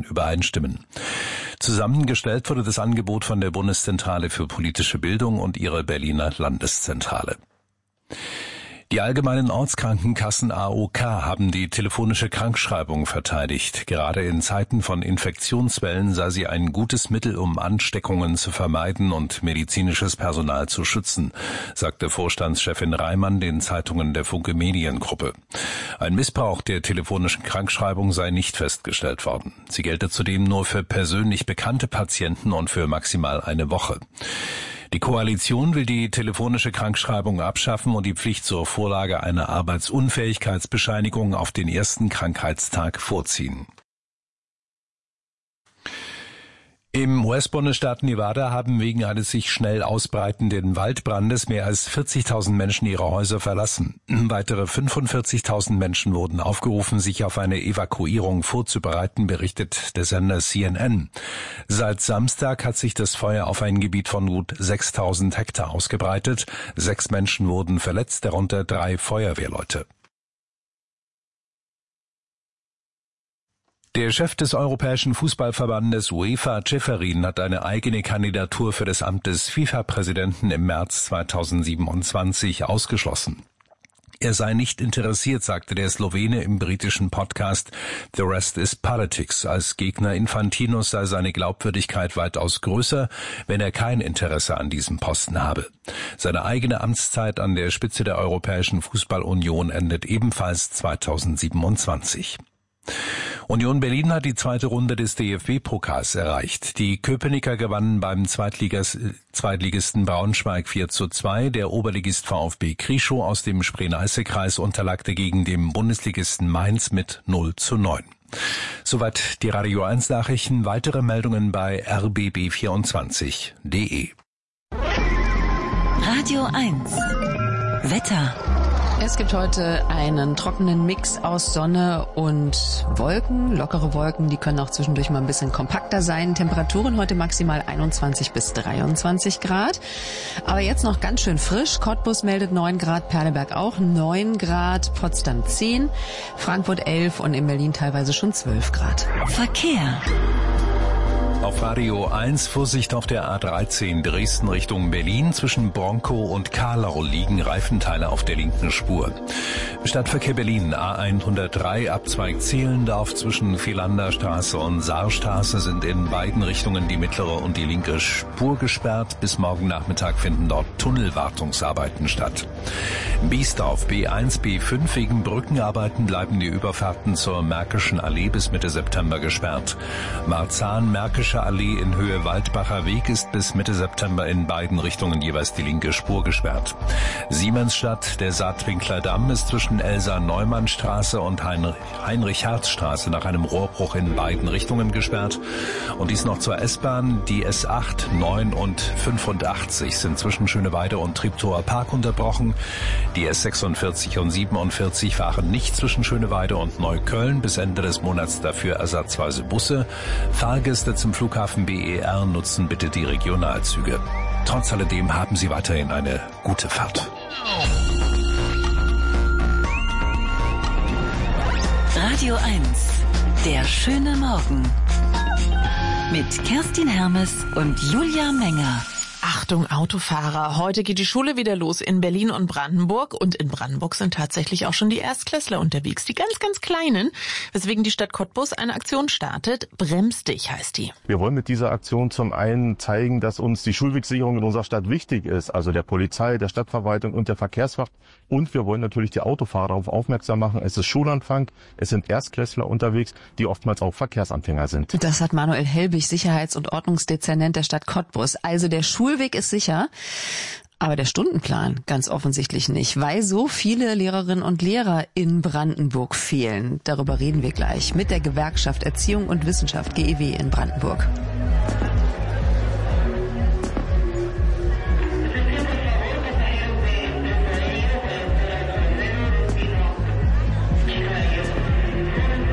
übereinstimmen. Zusammengestellt wurde das Angebot von der Bundeszentrale für politische Bildung und ihrer Berliner Landeszentrale. Die allgemeinen Ortskrankenkassen AOK haben die telefonische Krankschreibung verteidigt. Gerade in Zeiten von Infektionswellen sei sie ein gutes Mittel, um Ansteckungen zu vermeiden und medizinisches Personal zu schützen, sagte Vorstandschefin Reimann den Zeitungen der Funke Mediengruppe. Ein Missbrauch der telefonischen Krankschreibung sei nicht festgestellt worden. Sie gelte zudem nur für persönlich bekannte Patienten und für maximal eine Woche. Die Koalition will die telefonische Krankschreibung abschaffen und die Pflicht zur Vorlage einer Arbeitsunfähigkeitsbescheinigung auf den ersten Krankheitstag vorziehen. Im US-Bundesstaat Nevada haben wegen eines sich schnell ausbreitenden Waldbrandes mehr als 40.000 Menschen ihre Häuser verlassen. Weitere 45.000 Menschen wurden aufgerufen, sich auf eine Evakuierung vorzubereiten, berichtet der Sender CNN. Seit Samstag hat sich das Feuer auf ein Gebiet von gut 6.000 Hektar ausgebreitet. 6 Menschen wurden verletzt, darunter 3 Feuerwehrleute. Der Chef des Europäischen Fußballverbandes UEFA, Ceferin, hat eine eigene Kandidatur für das Amt des FIFA-Präsidenten im März 2027 ausgeschlossen. Er sei nicht interessiert, sagte der Slowene im britischen Podcast The Rest is Politics. Als Gegner Infantinos sei seine Glaubwürdigkeit weitaus größer, wenn er kein Interesse an diesem Posten habe. Seine eigene Amtszeit an der Spitze der Europäischen Fußballunion endet ebenfalls 2027. Union Berlin hat die zweite Runde des DFB-Pokals erreicht. Die Köpenicker gewannen beim Zweitligisten Braunschweig 4:2. Der Oberligist VfB Krischow aus dem Spree-Neiße-Kreis unterlag dagegen dem Bundesligisten Mainz mit 0:9. Soweit die Radio 1 Nachrichten. Weitere Meldungen bei rbb24.de. Radio 1 Wetter. Es gibt heute einen trockenen Mix aus Sonne und Wolken, lockere Wolken, die können auch zwischendurch mal ein bisschen kompakter sein. Temperaturen heute maximal 21 bis 23 Grad. Aber jetzt noch ganz schön frisch. Cottbus meldet 9 Grad, Perleberg auch 9 Grad, Potsdam 10, Frankfurt 11 und in Berlin teilweise schon 12 Grad. Verkehr. Auf Radio 1 Vorsicht auf der A13 Dresden Richtung Berlin. Zwischen Bronkow und Karlau liegen Reifenteile auf der linken Spur. Stadtverkehr Berlin A103 Abzweig Zehlendorf zwischen Philanderstraße und Saarstraße sind in beiden Richtungen die mittlere und die linke Spur gesperrt. Bis morgen Nachmittag finden dort Tunnelwartungsarbeiten statt. Biesdorf B1, B5 wegen Brückenarbeiten bleiben die Überfahrten zur Märkischen Allee bis Mitte September gesperrt. Marzahn, Märkische Allee in Höhe Waldbacher Weg ist bis Mitte September in beiden Richtungen jeweils die linke Spur gesperrt. Siemensstadt, der Saatwinkler Damm ist zwischen Elsa-Neumann-Straße und Heinrich-Herz-Straße nach einem Rohrbruch in beiden Richtungen gesperrt. Und dies noch zur S-Bahn. Die S8, 9 und 85 sind zwischen Schöneweide und Treptower Park unterbrochen. Die S46 und 47 fahren nicht zwischen Schöneweide und Neukölln. Bis Ende des Monats dafür ersatzweise Busse. Fahrgäste zum Flughafen BER nutzen bitte die Regionalzüge. Trotz alledem haben Sie weiterhin eine gute Fahrt. Radio 1, der schöne Morgen. Mit Kerstin Hermes und Julia Menger. Achtung, Autofahrer. Heute geht die Schule wieder los in Berlin und Brandenburg. Und in Brandenburg sind tatsächlich auch schon die Erstklässler unterwegs. Die ganz, ganz Kleinen. Weswegen die Stadt Cottbus eine Aktion startet. Brems dich heißt die. Wir wollen mit dieser Aktion zum einen zeigen, dass uns die Schulwegsicherung in unserer Stadt wichtig ist. Also der Polizei, der Stadtverwaltung und der Verkehrswacht. Und wir wollen natürlich die Autofahrer darauf aufmerksam machen. Es ist Schulanfang. Es sind Erstklässler unterwegs, die oftmals auch Verkehrsanfänger sind. Das hat Manuel Helbig, Sicherheits- und Ordnungsdezernent der Stadt Cottbus. Also der Schulweg ist sicher, aber der Stundenplan ganz offensichtlich nicht, weil so viele Lehrerinnen und Lehrer in Brandenburg fehlen. Darüber reden wir gleich mit der Gewerkschaft Erziehung und Wissenschaft GEW in Brandenburg.